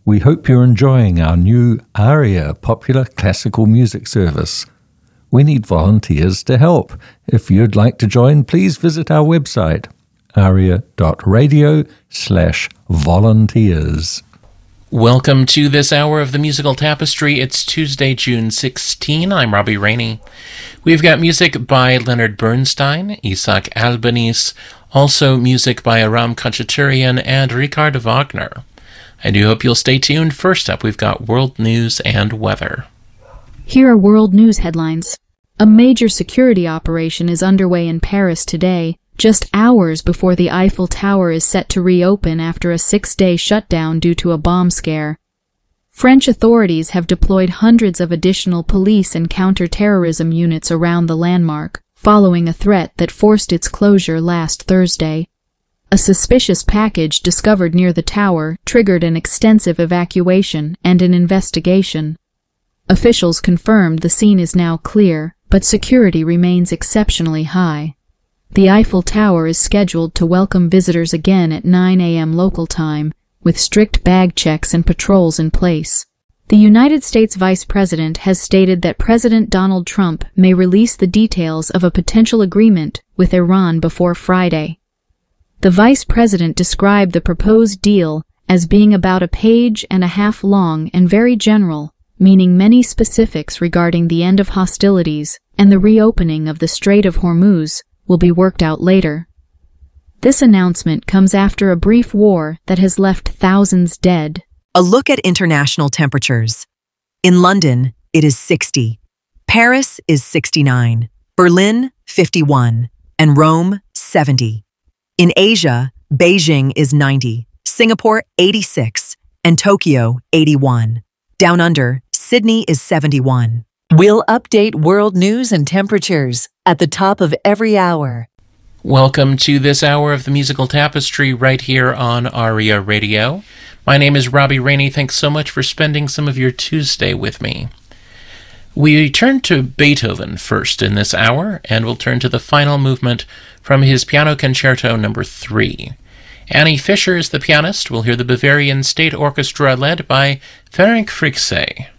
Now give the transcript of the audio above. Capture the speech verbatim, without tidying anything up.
We hope you're enjoying our new ARIA popular classical music service. We need volunteers to help. If you'd like to join, please visit our website, aria.radio slash volunteers. Welcome to this hour of the Musical Tapestry. It's Tuesday, June sixteenth. I'm Robbie Rainey. We've got music by Leonard Bernstein, Isaac Albeniz, also music by Aram Khachaturian and Richard Wagner. I do hope you'll stay tuned. First up, we've got world news and weather. Here are world news headlines. A major security operation is underway in Paris today, just hours before the Eiffel Tower is set to reopen after a six-day shutdown due to a bomb scare. French authorities have deployed hundreds of additional police and counter-terrorism units around the landmark, following a threat that forced its closure last Thursday. A suspicious package discovered near the tower triggered an extensive evacuation and an investigation. Officials confirmed the scene is now clear, but security remains exceptionally high. The Eiffel Tower is scheduled to welcome visitors again at nine a.m. local time, with strict bag checks and patrols in place. The United States Vice President has stated that President Donald Trump may release the details of a potential agreement with Iran before Friday. The Vice President described the proposed deal as being about a page and a half long and very general, meaning many specifics regarding the end of hostilities and the reopening of the Strait of Hormuz will be worked out later. This announcement comes after a brief war that has left thousands dead. A look at international temperatures. In London, it is sixty. Paris is sixty-nine. Berlin, fifty-one. And Rome, seventy. In Asia, Beijing is ninety. Singapore, eighty-six. And Tokyo, eighty-one. Down under, Sydney is seventy-one. We'll update world news and temperatures at the top of every hour. Welcome to this hour of the Musical Tapestry right here on ARIA Radio. My name is Robbie Rainey. Thanks so much for spending some of your Tuesday with me. We turn to Beethoven first in this hour, and we'll turn to the final movement from his Piano Concerto number three. Annie Fischer is the pianist. We'll hear the Bavarian State Orchestra led by Ferenc Fricsay.